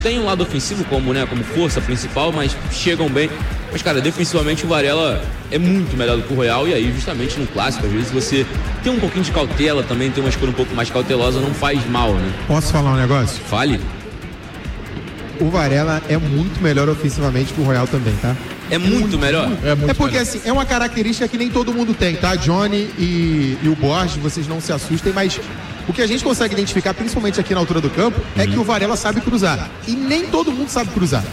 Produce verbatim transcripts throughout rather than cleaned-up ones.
Tem um lado ofensivo como, né, como força principal, mas chegam bem. Mas, cara, defensivamente o Varela é muito melhor do que o Royal. E aí, justamente no clássico, às vezes você tem um pouquinho de cautela também, tem uma escolha um pouco mais cautelosa, não faz mal, né? Posso falar um negócio? Fale. O Varela é muito melhor ofensivamente que o Royal também, tá? É muito melhor? É, muito é porque, melhor. assim, é uma característica que nem todo mundo tem, tá? Johnny e, e o Borges, vocês não se assustem, mas o que a gente consegue identificar, principalmente aqui na altura do campo, uhum. é que o Varela sabe cruzar. E nem todo mundo sabe cruzar.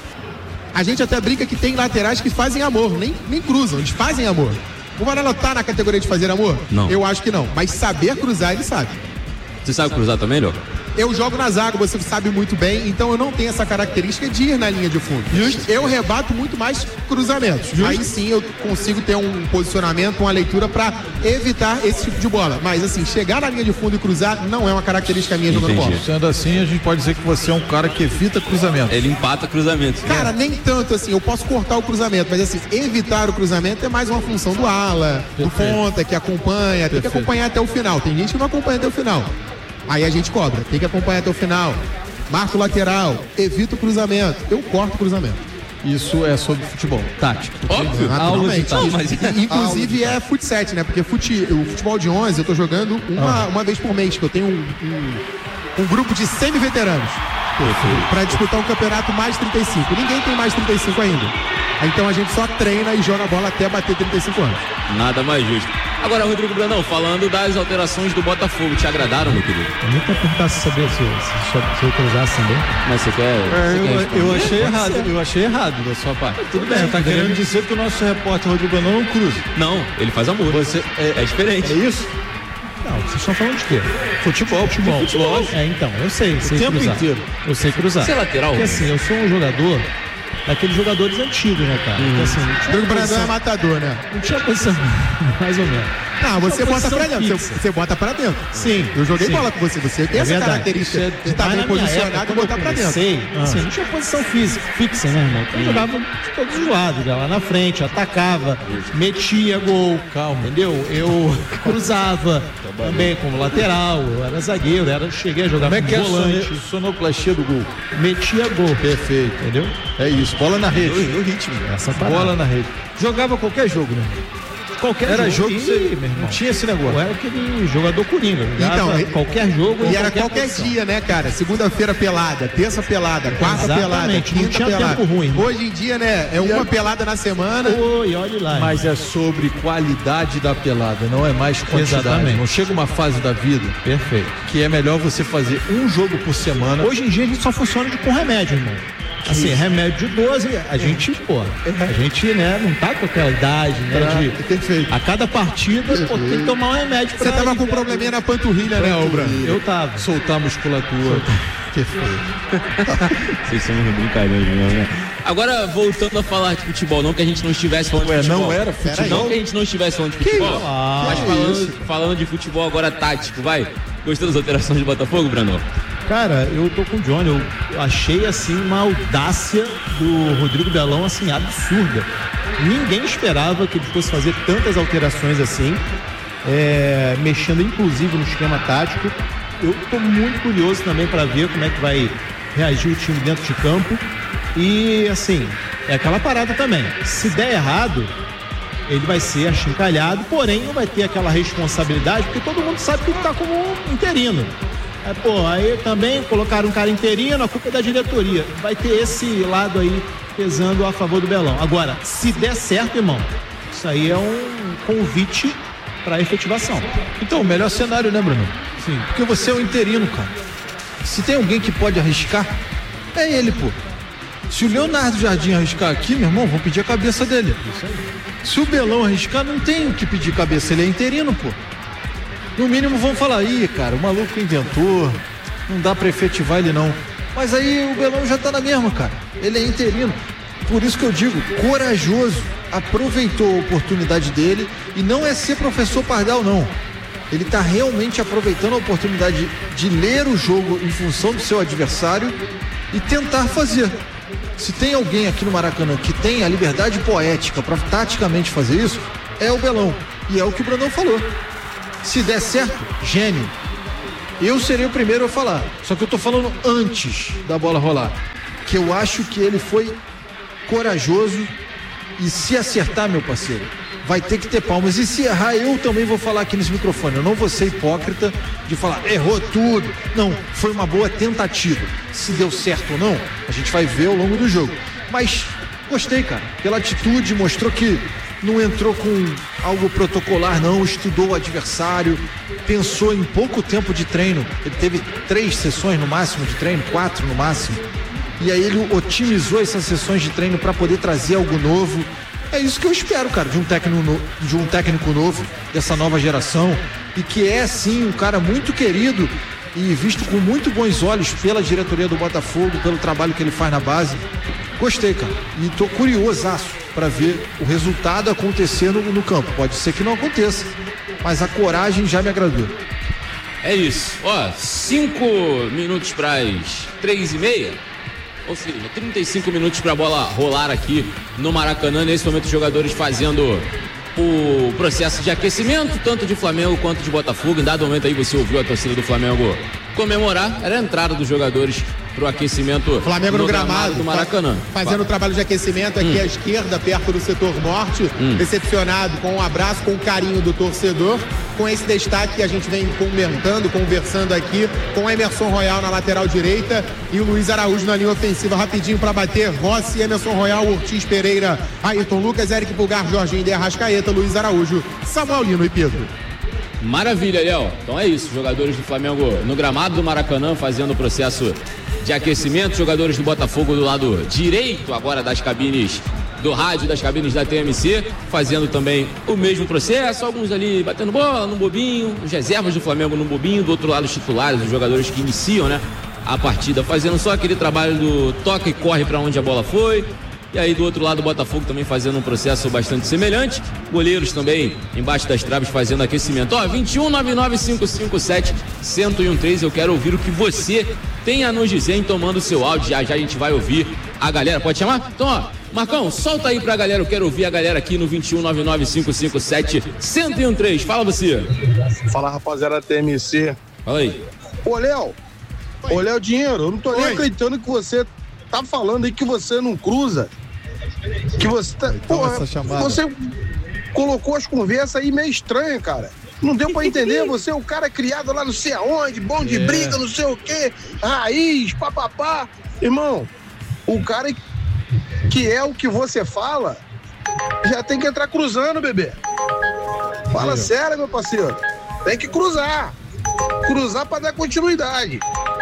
A gente até brinca que tem laterais que fazem amor, nem, nem cruzam, eles fazem amor. O Varela tá na categoria de fazer amor? Não. Eu acho que não, mas saber cruzar, ele sabe. Você sabe cruzar também, Léo? Eu jogo na zaga, você sabe muito bem, então eu não tenho essa característica de ir na linha de fundo. Just. Eu rebato muito mais cruzamentos. Just. Aí sim eu consigo ter um posicionamento, uma leitura para evitar esse tipo de bola. Mas assim, chegar na linha de fundo e cruzar não é uma característica minha jogando bola. Sendo assim, a gente pode dizer que você é um cara que evita cruzamento. Ele empata cruzamento. Cara, nem tanto assim, eu posso cortar o cruzamento, mas assim, evitar o cruzamento é mais uma função do ala, Perfeito. do ponta, que acompanha, Perfeito. tem que acompanhar até o final. Tem gente que não acompanha até o final. Aí a gente cobra, tem que acompanhar até o final. Marco lateral, evita o cruzamento. Eu corto o cruzamento. Isso é sobre futebol, tático. Óbvio. Naturalmente. Não, mas... Inclusive é futsal, né? Porque fute... o futebol de onze eu tô jogando uma, ah. uma vez por mês, que eu tenho um, um, um grupo de semi-veteranos para disputar um campeonato mais trinta e cinco. Ninguém tem mais trinta e cinco ainda. Então a gente só treina e joga a bola até bater trinta e cinco anos. Nada mais justo. Agora, Rodrigo Brandão, falando das alterações do Botafogo, te agradaram, meu querido? Eu nunca perguntar se sabia se, se, se eu cruzasse também. Mas você quer... É, você eu, eu achei errado, ser. eu achei errado da sua parte. Tudo bem. Você tá querendo dizer que o nosso repórter Rodrigo Brandão não cruza? Não, ele faz amor. Você é, é diferente. É isso? Não, vocês estão falando de quê? Futebol, futebol. futebol. É, então, eu sei, sei o tempo cruzar. inteiro. Eu sei cruzar. Você é lateral? Porque assim, eu sou um jogador daqueles jogadores antigos, né, cara? Uhum. Assim, Rodrigo Brandão é matador, né? Não tinha posição, mais ou menos. Não, você bota pra dentro. Você, você bota pra dentro. Sim. Eu joguei sim. bola com você. Você tem é essa verdade. característica é, de estar bem posicionado e botar pra dentro. Sei. Ah. Assim, não tinha posição física, fixa, né, irmão? Então eu jogava de todos os lados, lá na frente, atacava, metia gol, calma, entendeu? Eu cruzava também como lateral, eu era zagueiro, era, cheguei a jogar como como volante. É sonoplastia do gol. Metia gol. Perfeito. Entendeu? É isso, bola na rede. No, no ritmo. Essa bola na rede. Jogava qualquer jogo, né? Qualquer era jogo, jogo que você, meu irmão. Não tinha esse negócio. Ou era aquele jogador coringa. Então, qualquer jogo. E era qualquer, qualquer dia, né, cara? Segunda-feira pelada, terça pelada, quarta Exatamente. pelada, quinta não tinha pelada. Tempo ruim. Hoje em dia, né, é uma pelada na semana. Oi, olha lá. Mas é sobre qualidade da pelada, não é mais quantidade. Exatamente. Não chega uma fase da vida. Perfeito. Que é melhor você fazer um jogo por semana. Hoje em dia a gente só funciona com remédio, irmão. Assim, isso. Remédio de doze, a gente, pô, a gente, né, não tá com aquela idade, né, pra... de... Perfeito. A cada partida, pô, tem que tomar um remédio pra... Você tava com um probleminha na panturrilha, né, Obra? Eu tava. Soltar a musculatura. Perfeito. Vocês são brincalhões mesmo, né? Agora, voltando a falar de futebol, não que a gente não estivesse falando Ué, de futebol. não era futebol? Não que a gente não estivesse falando de futebol. Ah, mas falando, falando de futebol agora tático, vai. Gostou das alterações do Botafogo, Brandão? Cara, eu tô com o Johnny, eu achei assim uma audácia do Rodrigo Belão assim absurda. Ninguém esperava que ele fosse fazer tantas alterações assim, é, mexendo inclusive no esquema tático. Eu tô muito curioso também para ver como é que vai reagir o time dentro de campo. E assim, é aquela parada também. Se der errado, ele vai ser achincalhado, porém não vai ter aquela responsabilidade, porque todo mundo sabe que ele tá como interino. É, pô, aí também colocaram um cara interino, a culpa é da diretoria. Vai ter esse lado aí pesando a favor do Belão. Agora, se der certo, irmão, isso aí é um convite para efetivação. Então, o melhor cenário, né, Bruno? Sim. Porque você é o interino, cara. Se tem alguém que pode arriscar, é ele, pô. Se o Leonardo Jardim arriscar aqui, meu irmão, vão pedir a cabeça dele. Isso aí. Se o Belão arriscar, não tem o que pedir cabeça, ele é interino, pô. No mínimo vão falar, ih, cara, o maluco inventou, não dá pra efetivar ele não. Mas aí o Belão já tá na mesma, cara. Ele é interino. Por isso que eu digo, corajoso, aproveitou a oportunidade dele e não é ser professor Pardal, não. Ele tá realmente aproveitando a oportunidade de, de ler o jogo em função do seu adversário e tentar fazer. Se tem alguém aqui no Maracanã que tem a liberdade poética para taticamente fazer isso, é o Belão. E é o que o Brandão falou. Se der certo, gênio. Eu seria o primeiro a falar. Só que eu tô falando antes da bola rolar. Que eu acho que ele foi corajoso e se acertar, meu parceiro, vai ter que ter palmas. E se errar, eu também vou falar aqui nesse microfone. Eu não vou ser hipócrita de falar, errou tudo. Não, foi uma boa tentativa. Se deu certo ou não, a gente vai ver ao longo do jogo. Mas gostei, cara. Pela atitude, mostrou que não entrou com algo protocolar, não. Estudou o adversário, pensou em pouco tempo de treino. Ele teve três sessões no máximo de treino, quatro no máximo. E aí ele otimizou essas sessões de treino para poder trazer algo novo. É isso que eu espero, cara, de um técnico, no... de um técnico novo, dessa nova geração, e que é, sim, um cara muito querido e visto com muito bons olhos pela diretoria do Botafogo, pelo trabalho que ele faz na base. Gostei, cara, e tô curiosaço para ver o resultado acontecer no, no campo. Pode ser que não aconteça, mas a coragem já me agradou. É isso. Ó, cinco minutos para as três e meia. Ou seja, trinta e cinco minutos para a bola rolar aqui no Maracanã. Nesse momento, os jogadores fazendo o processo de aquecimento, tanto de Flamengo quanto de Botafogo. Em dado momento aí você ouviu a torcida do Flamengo comemorar. Era a entrada dos jogadores para o aquecimento Flamengo no, no gramado, gramado do Maracanã. Fazendo o trabalho de aquecimento aqui hum. à esquerda, perto do setor norte. Hum. Decepcionado com um abraço, com o carinho do torcedor. Com esse destaque que a gente vem comentando, conversando aqui, com Emerson Royal na lateral direita e o Luiz Araújo na linha ofensiva, rapidinho para bater. Rossi, Emerson Royal, Ortiz Pereira, Ayrton Lucas, Eric Pulgar, Jorginho de Arrascaeta, Luiz Araújo, Samuel Lino e Pedro. Maravilha, Léo. Então é isso, jogadores do Flamengo no gramado do Maracanã fazendo o processo de aquecimento, jogadores do Botafogo do lado direito agora das cabines do rádio, das cabines da T M C, fazendo também o mesmo processo, alguns ali batendo bola no bobinho, os reservas do Flamengo no bobinho, do outro lado os titulares, os jogadores que iniciam, né, a partida, fazendo só aquele trabalho do toca e corre para onde a bola foi. E aí do outro lado o Botafogo também fazendo um processo bastante semelhante. Goleiros também embaixo das traves fazendo aquecimento. Ó, vinte e um, nove nove cinco cinco sete, um zero um três. Eu quero ouvir o que você tem a nos dizer, tomando o seu áudio. Já já a gente vai ouvir a galera. Pode chamar? Então, ó, Marcão, solta aí pra galera. Eu quero ouvir a galera aqui no vinte e um, nove nove cinco cinco sete, um zero um três. Fala você. Fala, rapaziada da T M C. Fala aí. Ô, Léo. Ô, Léo Dinheiro, eu não tô Oi. nem acreditando que você tá falando aí que você não cruza. Que você tá, porra, você colocou as conversas aí meio estranhas, cara. Não deu pra entender, você é um cara criado lá não sei aonde, bom de é. briga, não sei o quê, raiz, papapá. Irmão, o cara que é o que você fala, já tem que entrar cruzando, bebê. Fala é. sério, meu parceiro. Tem que cruzar. Cruzar pra dar continuidade.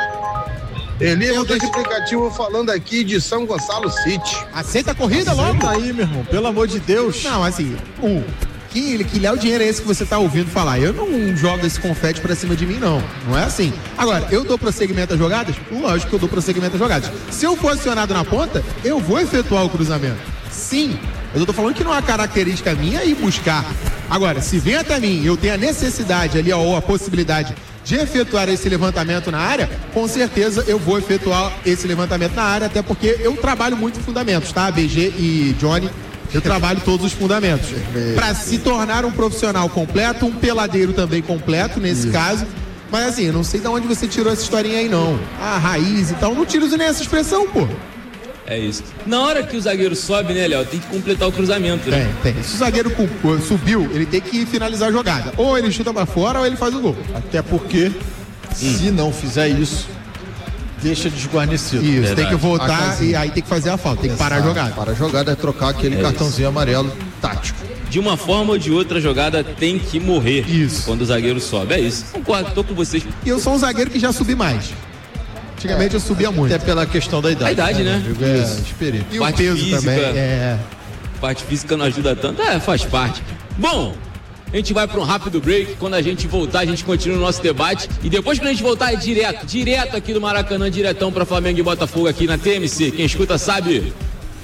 Elias do aplicativo falando aqui de São Gonçalo City. Aceita a corrida Aceita logo? aí, meu irmão, pelo amor de Deus. Não, assim, um, que, que Léo Dinheiro é esse que você tá ouvindo falar? Eu não jogo esse confete pra cima de mim, não. Não é assim. Agora, eu dou prosseguimento às jogadas? Lógico que eu dou prosseguimento às jogadas. Se eu for acionado na ponta, eu vou efetuar o cruzamento. Sim. Eu tô falando que não é uma característica minha ir buscar. Agora, se vem até mim, eu tenho a necessidade ali, ó, ou a possibilidade de efetuar esse levantamento na área, com certeza eu vou efetuar esse levantamento na área, até porque eu trabalho muito fundamentos, tá? B G e Johnny, eu trabalho todos os fundamentos. Para se tornar um profissional completo, um peladeiro também completo, nesse Isso. caso. Mas assim, eu não sei de onde você tirou essa historinha aí, não. Ah, raiz e tal, não tiro nem essa expressão, pô. É isso. Na hora que o zagueiro sobe, né, Léo, tem que completar o cruzamento, né? Tem, tem. Se o zagueiro subiu, ele tem que finalizar a jogada. Ou ele chuta pra fora, ou ele faz o gol. Até porque, hum. se não fizer isso, deixa desguarnecido. Isso, Verdade. tem que voltar e aí tem que fazer a falta, tem que parar a jogada. Para a jogada é trocar aquele é cartãozinho isso. amarelo tático. De uma forma ou de outra, a jogada tem que morrer. Isso. Quando o zagueiro sobe. É isso. Concordo, tô com vocês. E eu sou um zagueiro que já subi mais. Antigamente é, eu subia muito. Até pela questão da idade. A idade, né? né? É, experiência. E parte o peso física, também. É. Parte física não ajuda tanto. É, faz parte. Bom, a gente vai para um rápido break. Quando a gente voltar, a gente continua o nosso debate. E depois que a gente voltar, é direto, direto aqui do Maracanã, diretão para Flamengo e Botafogo aqui na T M C. Quem escuta sabe.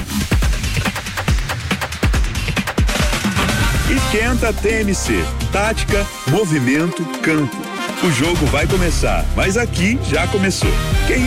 Esquenta T M C. Tática, movimento, campo. O jogo vai começar, mas aqui já começou. Quem